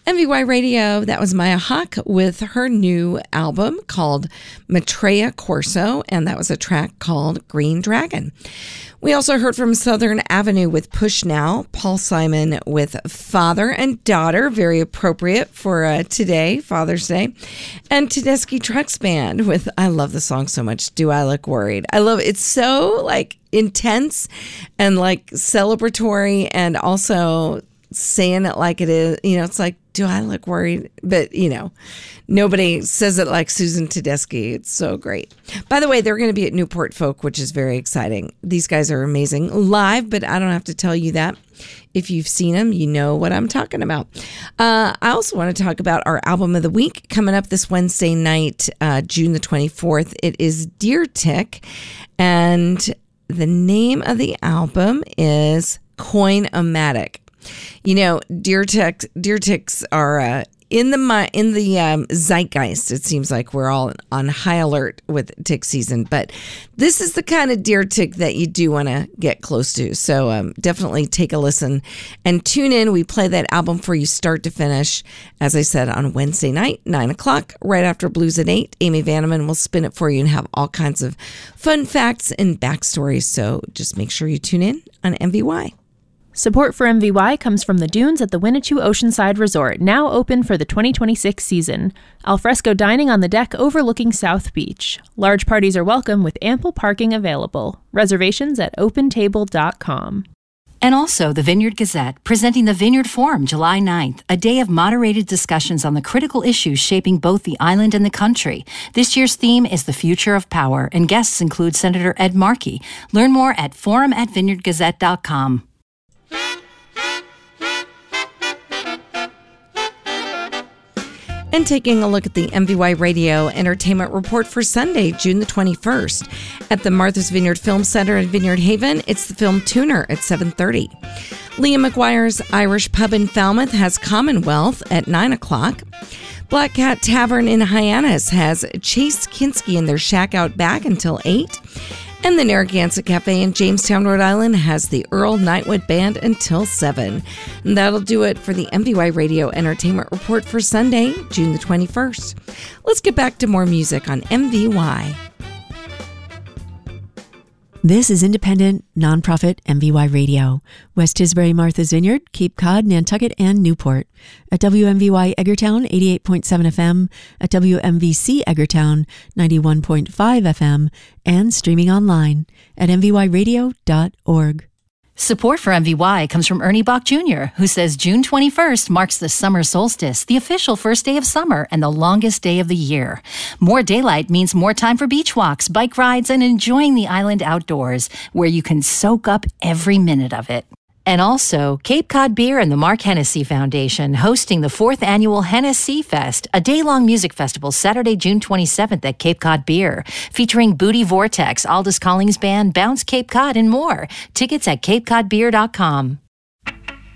MVY Radio, that was Maya Hawke with her new album called Maitreya Corso, and that was a track called Green Dragon. We also heard from Southern Avenue with Push Now, Paul Simon with Father and Daughter, very appropriate for today, Father's Day, and Tedeschi Trucks Band with, I love the song so much, Do I Look Worried? I love it. It's so like intense and like celebratory and also saying it like it is, it's like, do I look worried? But, nobody says it like Susan Tedeschi. It's so great. By the way, they're going to be at Newport Folk, which is very exciting. These guys are amazing live, but I don't have to tell you that. If you've seen them, you know what I'm talking about. I also want to talk about our album of the week coming up this Wednesday night, June the 24th. It is Deer Tick, and the name of the album is Coin-O-Matic. Deer ticks are in the zeitgeist. It seems like we're all on high alert with tick season, but this is the kind of deer tick that you do want to get close to. So definitely take a listen and tune in. We play that album for you start to finish, as I said, on Wednesday night, 9:00, right after Blues at 8. Amy Vanneman will spin it for you and have all kinds of fun facts and backstories. So just make sure you tune in on MVY. Support for MVY comes from the Dunes at the Winnetou Oceanside Resort, now open for the 2026 season. Alfresco dining on the deck overlooking South Beach. Large parties are welcome with ample parking available. Reservations at opentable.com. And also the Vineyard Gazette, presenting the Vineyard Forum July 9th, a day of moderated discussions on the critical issues shaping both the island and the country. This year's theme is the future of power, and guests include Senator Ed Markey. Learn more at forum@vineyardgazette.com. And taking a look at the MVY Radio Entertainment Report for Sunday, June the 21st. At the Martha's Vineyard Film Center in Vineyard Haven, it's the film Tuner at 7:30. Liam McGuire's Irish Pub in Falmouth has Commonwealth at 9:00. Black Cat Tavern in Hyannis has Chase Kinski in their shack out back until 8. And the Narragansett Cafe in Jamestown, Rhode Island has the Earl Nightwood Band until 7. And that'll do it for the MVY Radio Entertainment Report for Sunday, June the 21st. Let's get back to more music on MVY. This is independent, nonprofit MVY Radio. West Tisbury, Martha's Vineyard, Cape Cod, Nantucket, and Newport. At WMVY Edgartown, 88.7 FM. At WMVC Edgartown, 91.5 FM. And streaming online at mvyradio.org. Support for MVY comes from Ernie Bach Jr., who says June 21st marks the summer solstice, the official first day of summer and the longest day of the year. More daylight means more time for beach walks, bike rides, and enjoying the island outdoors, where you can soak up every minute of it. And also, Cape Cod Beer and the Mark Hennessy Foundation hosting the 4th Annual Hennessy Fest, a day-long music festival Saturday, June 27th at Cape Cod Beer, featuring Booty Vortex, Aldous Collings Band, Bounce Cape Cod, and more. Tickets at capecodbeer.com.